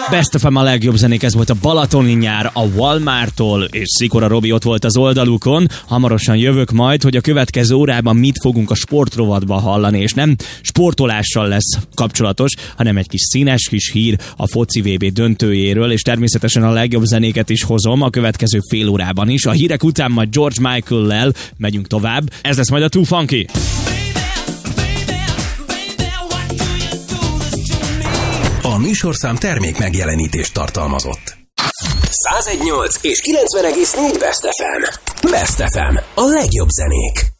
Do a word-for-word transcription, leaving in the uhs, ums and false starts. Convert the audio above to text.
Best ef em a legjobb zenék, ez volt a Balatoni nyár a Walmarttól, és Szikora Robi ott volt az oldalukon. Hamarosan jövök majd, hogy a következő órában mit fogunk a sportrovatban hallani, és nem sportolással lesz kapcsolatos, hanem egy kis színes kis hír a foci vé bé döntőjéről, és természetesen a legjobb zenéket is hozom a következő fél órában is. A hírek után majd George Michael-lel megyünk tovább. Ez lesz majd a Too Funky. A műsorszám termék megjelenítést tartalmazott. száz egy egész nyolc és kilencven egész négy Best ef em. Best ef em. A legjobb zenék.